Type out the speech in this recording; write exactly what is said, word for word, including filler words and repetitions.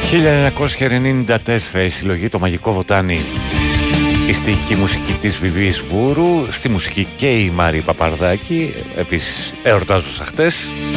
χίλια εννιακόσια ενενήντα τέσσερα η συλλογή «Το Μαγικό Βοτάνι». Η στοιχική μουσική της Βιβής Βούρου, στη μουσική και η Μάρη Παπαρδάκη, επίσης εορτάζουσα χτες.